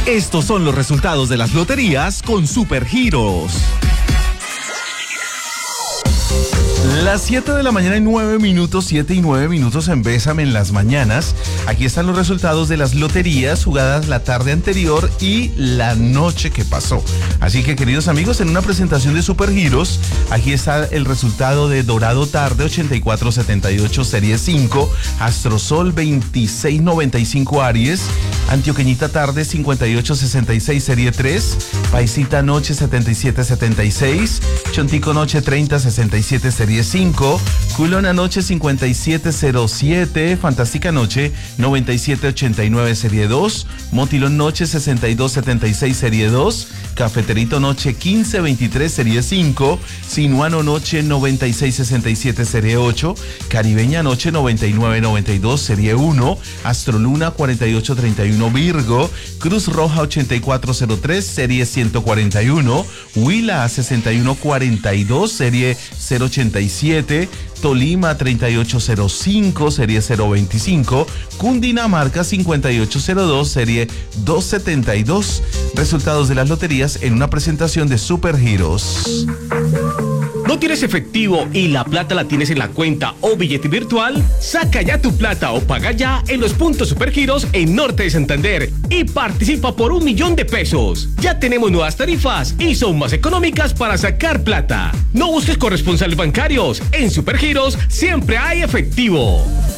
Estos son los resultados de las loterías con Supergiros. Las 7 de la mañana y 9 minutos, 7 y 9 minutos en Bésame en las mañanas. Aquí están los resultados de las loterías jugadas la tarde anterior y la noche que pasó. Así que, queridos amigos, en una presentación de Supergiros, aquí está el resultado de Dorado Tarde 8478 Serie 5, Astrosol 2695 Aries, Antioqueñita Tarde 5866 Serie 3, Paisita Noche 7776, Chontico Noche 3067 Serie 5, Culona Noche 5707, Fantástica Noche 9789 Serie 2, Motilón Noche 6276 Serie 2, Cafeterito Noche 1523 Serie 5, Sinuano Noche 9667 Serie 8, Caribeña Noche 9992 Serie 1, Astroluna 4831 Virgo, Cruz Roja 8403 Serie 141, Huila 6142 Serie 087, Tolima 3805 Serie 025, Cundinamarca 5802 Serie 272. Resultados de las loterías en una presentación de Supergiros. ¿No tienes efectivo y la plata la tienes en la cuenta o billete virtual? Saca ya tu plata o paga ya en los puntos Supergiros en Norte de Santander y participa por 1 millón de pesos. Ya tenemos nuevas tarifas y son más económicas para sacar plata. No busques corresponsales bancarios. En Supergiros siempre hay efectivo.